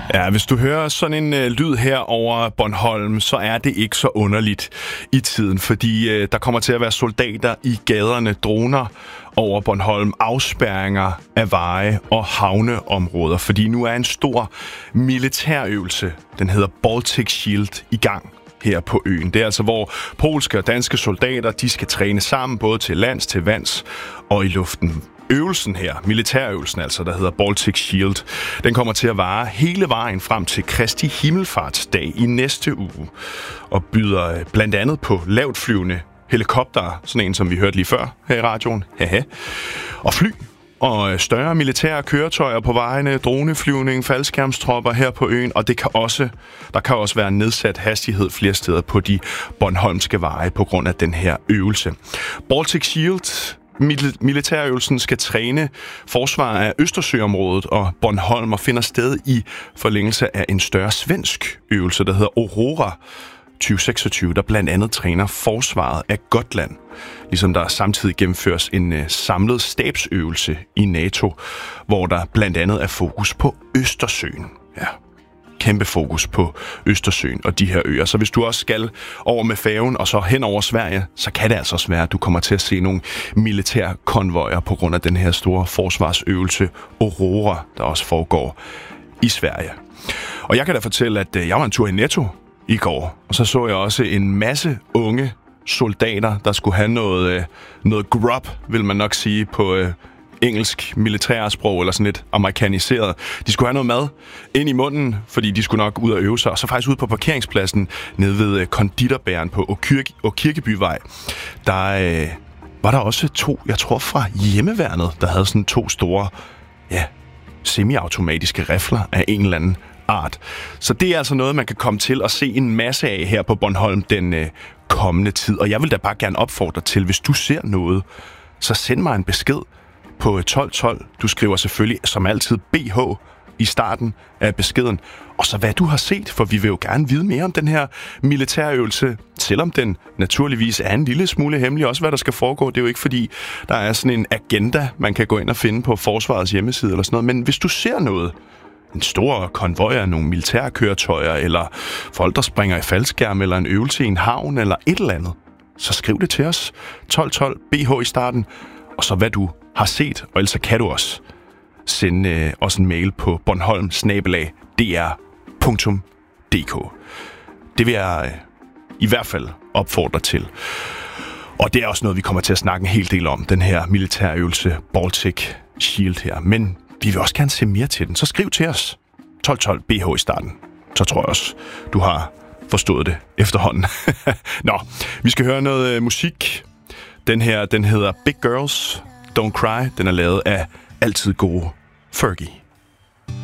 Ja, hvis du hører sådan en lyd her over Bornholm, så er det ikke så underligt i tiden, fordi der kommer til at være soldater i gaderne, droner over Bornholm, afspærringer af veje og havneområder, fordi nu er en stor militærøvelse, den hedder Baltic Shield, i gang her på øen. Det er altså, hvor polske og danske soldater, de skal træne sammen, både til lands, til vands og i luften. Øvelsen her, militærøvelsen altså, der hedder Baltic Shield, den kommer til at vare hele vejen frem til Kristi Himmelfartsdag i næste uge, og byder blandt andet på lavtflyvende helikoptere, sådan en som vi hørte lige før her i radioen, og fly og større militære køretøjer på vejene, droneflyvning, faldskærmstropper her på øen, og der kan også være nedsat hastighed flere steder på de bornholmske veje på grund af den her øvelse. Baltic Shield, militærøvelsen, skal træne forsvar af Østersøområdet og Bornholm og finder sted i forlængelse af en større svensk øvelse, der hedder Aurora 2026, der blandt andet træner forsvaret af Gotland, ligesom der samtidig gennemføres en samlet stabsøvelse i NATO, hvor der blandt andet er fokus på Østersøen. Ja, kæmpe fokus på Østersøen og de her øer. Så hvis du også skal over med færgen og så hen over Sverige, så kan det altså også være, at du kommer til at se nogle militære konvojer på grund af den her store forsvarsøvelse Aurora, der også foregår i Sverige. Og jeg kan da fortælle, at jeg var en tur i Netto i går, og så jeg også en masse unge soldater, der skulle have noget grub, vil man nok sige på engelsk militærsprog, eller sådan lidt amerikaniseret. De skulle have noget mad ind i munden, fordi de skulle nok ud og øve sig. Og så faktisk ude på parkeringspladsen nede ved konditorbæren på Kirkebyvej, der var der også 2, jeg tror fra hjemmeværnet, der havde sådan 2 store, semiautomatiske rifler af en eller anden art. Så det er altså noget, man kan komme til at se en masse af her på Bornholm den kommende tid. Og jeg vil da bare gerne opfordre til, hvis du ser noget, så send mig en besked på 1212. Du skriver selvfølgelig som altid BH i starten af beskeden. Og så hvad du har set, for vi vil jo gerne vide mere om den her militærøvelse, selvom den naturligvis er en lille smule hemmelig, også hvad der skal foregå. Det er jo ikke fordi, der er sådan en agenda, man kan gå ind og finde på forsvarets hjemmeside eller sådan noget. Men hvis du ser noget, en stor konvoj af nogle militærkøretøjer, eller folk, der springer i faldskærm, eller en øvelse i en havn, eller et eller andet, så skriv det til os. 1212 BH i starten, og så hvad du har set, og ellers kan du også sende os en mail på bornholm@dr.dk. Det vil jeg i hvert fald opfordre til. Og det er også noget, vi kommer til at snakke en hel del om, den her militærøvelse Baltic Shield her. Men vi vil også gerne se mere til den, så skriv til os. 1212 BH i starten. Så tror jeg også, du har forstået det efterhånden. Nå, vi skal høre noget musik. Den her, den hedder Big Girls Don't Cry. Den er lavet af altid gode Fergie.